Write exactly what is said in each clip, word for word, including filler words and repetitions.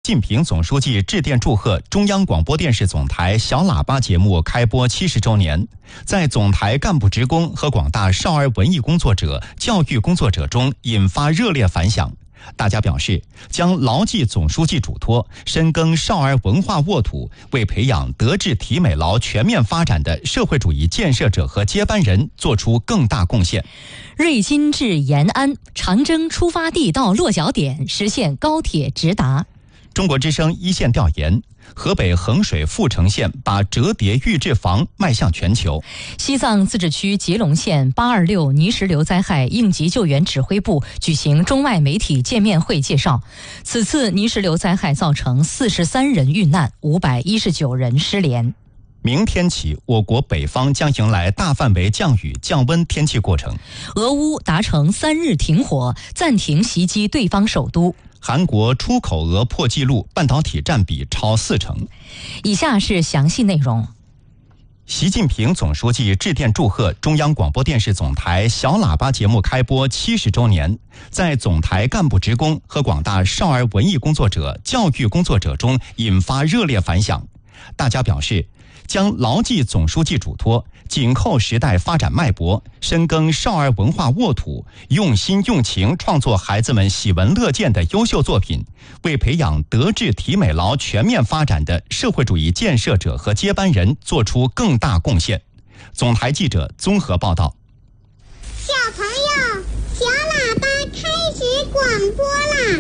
近平总书记致电祝贺中央广播电视总台小喇叭节目开播七十周年，在总台干部职工和广大少儿文艺工作者、教育工作者中引发热烈反响。大家表示，将牢记总书记嘱托，深耕少儿文化沃土，为培养德智体美劳全面发展的社会主义建设者和接班人做出更大贡献。 瑞金至延安，长征出发地到落脚点实现高铁直达。 中国之声一线调研，河北衡水阜城县把折叠预制房迈向全球。 西藏自治区吉隆县八二六泥石流灾害应急救援指挥部举行中外媒体见面会介绍，此次泥石流灾害造成四十三人遇难，五百一十九人失联。 明天起，我国北方将迎来大范围降雨降温天气过程。 俄乌达成三日停火，暂停袭击对方首都。 韩国出口额破纪录，半导体占比超四成。 以下是详细内容。 习近平总书记致电祝贺中央广播电视总台小喇叭节目开播七十周年，在总台干部职工和广大少儿文艺工作者、教育工作者中引发热烈反响。大家表示，将牢记总书记嘱托，紧扣时代发展脉搏，深耕少儿文化沃土，用心用情创作孩子们喜闻乐见的优秀作品，为培养德智体美劳全面发展的社会主义建设者和接班人做出更大贡献。总台记者综合报道。 小朋友，小喇叭开始广播啦！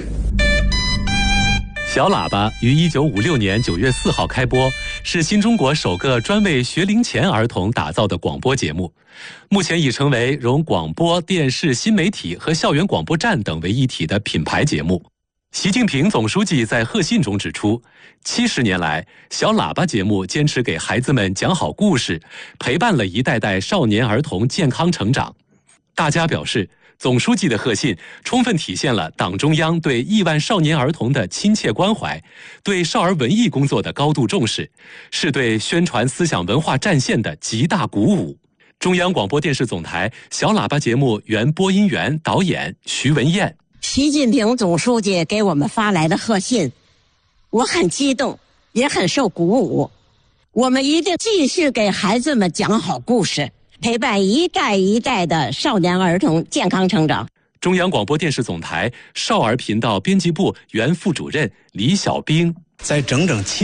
小喇叭于一九五六年九月四号开播，是新中国首个专为学龄前儿童打造的广播节目，目前已成为融广播电视新媒体和校园广播站等为一体的品牌节目。习近平总书记在贺信中指出，七十年来，小喇叭节目坚持给孩子们讲好故事，陪伴了一代代少年儿童健康成长。大家表示，总书记的贺信充分体现了党中央对亿万少年儿童的亲切关怀，对少儿文艺工作的高度重视，是对宣传思想文化战线的极大鼓舞。中央广播电视总台小喇叭节目原播音员、导演徐文燕。 习近平总书记给我们发来的贺信，我很激动，也很受鼓舞。我们一定继续给孩子们讲好故事，陪伴一代一代的少年儿童健康成长。 中央广播电视总台少儿频道编辑部原副主任李小兵， 在整整七